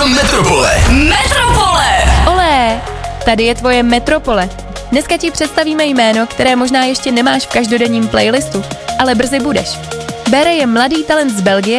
Radio Metropole. Metropole! Olé, tady je tvoje Metropole. Dneska ti představíme jméno, které možná ještě nemáš v každodenním playlistu, ale brzy budeš. Bere je mladý talent z Belgie,